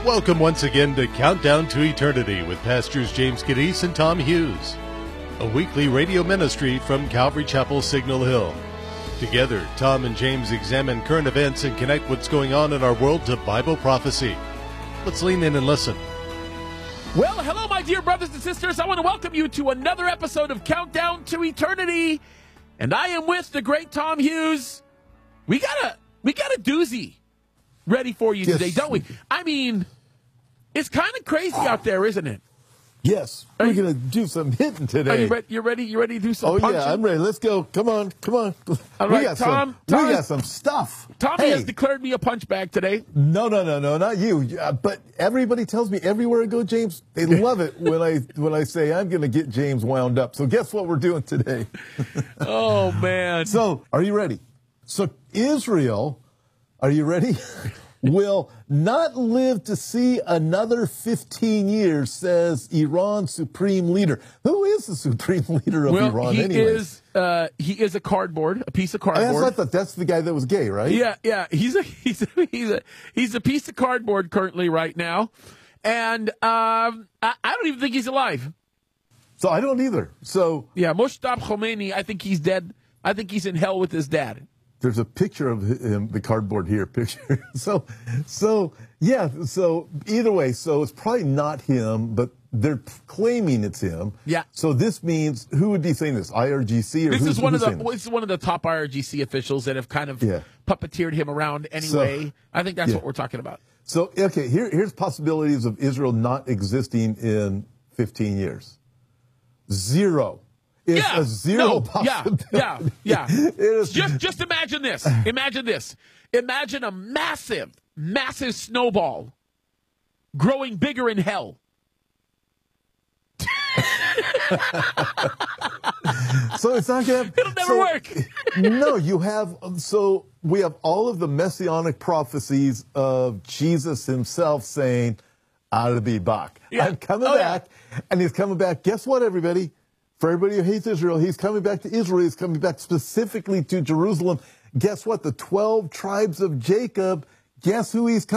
Welcome once again to Countdown to Eternity with Pastors James Cadiz and Tom Hughes, a weekly radio ministry from Calvary Chapel, Signal Hill. Together, Tom and James examine current events and connect what's going on in our world to Bible prophecy. Let's lean in and listen. Well, hello, my dear brothers and sisters. I want to welcome you to another episode of Countdown to Eternity. And I am with the great Tom Hughes. We got a doozy ready for you today, don't we? I mean, it's kind of crazy out there, isn't it? Yes, we're going to do some hitting today. Are you ready? You ready to do some punching? Yeah, I'm ready. Let's go. Come on. All right, we got some stuff. Tommy has declared me a punch bag today. No, not you. But everybody tells me everywhere I go, James, they love it when I say I'm going to get James wound up. So guess what we're doing today? Oh, man. So, are you ready? So, Israel, are you ready? Will not live to see another 15 years, says Iran's supreme leader. Who is the supreme leader of Iran anyway? He is a piece of cardboard. I thought that's the guy that was gay, right? Yeah. He's a piece of cardboard currently right now, and I don't even think he's alive. So I don't either. So yeah, Mushtaba Khomeini, I think he's dead. I think he's in hell with his dad. There's a picture of him, the cardboard here picture. So either way, so it's probably not him, but they're claiming it's him. Yeah. So this means, who would be saying this? IRGC or this is one of the top IRGC officials that have kind of puppeteered him around anyway. So, I think that's what we're talking about. So okay, here's possibilities of Israel not existing in 15 years. Zero. It's a zero possibility. Yeah. Just imagine this. Imagine a massive snowball growing bigger in hell. So it's not going to... It'll never work. No, we have all of the messianic prophecies of Jesus himself saying, I'll be back. Yeah. I'm coming back. Yeah. And he's coming back. Guess what, everybody? For everybody who hates Israel, he's coming back to Israel. He's coming back specifically to Jerusalem. Guess what? The 12 tribes of Jacob, guess who he's coming